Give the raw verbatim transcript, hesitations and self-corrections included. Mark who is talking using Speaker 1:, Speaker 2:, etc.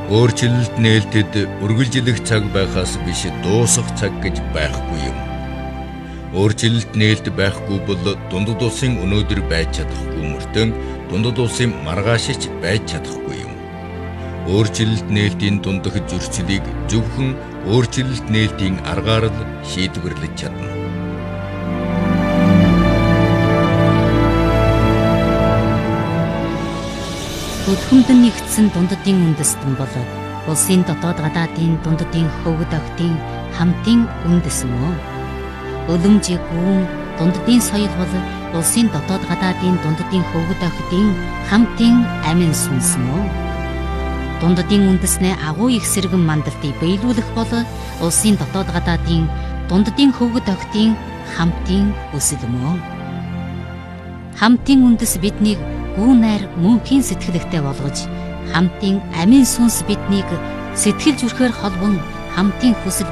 Speaker 1: Өөрчлөлт нээлтэд үргэлжлэх цаг байхаас биш дуусах цаг гэж байхгүй юм. Өөрчлөлт нээлт байхгүй бол дундад улсын өнөөдөр байж чадахгүй мөртөө дундад улсын маргаашич байж чадахгүй юм. Өөрчлөлт нээлтийн дундах зөрчлийг зөвхөн өөрчлөлт нээлтийн аргаар л шийдвэрлэж чадна.
Speaker 2: Өдгөмдөн нэгдсэн дундадын үндэстэн бол улсын дотоод гадаадын дундадын хөвгөд охидын хамтын үндэс мөн. Өлөмжийг гүн дундадын соёл бол улсын дотоод гадаадын дундадын хөвгөд охидын хамтын амин сүнс мөн. Дундадын үндэснээ агуу их сэргэн мандалтыг биелүүлэх бол улсын дотоод гадаадын дундадын хөвгөд охидын хамтын өсөл мөн. Хамтын үндэс биднийг гүн найр мөнхийн сэтгэлэгтэй болгож, хамтын амин сүнс биднийг сэтгэл зүрхээр холбон хамтын хүсэл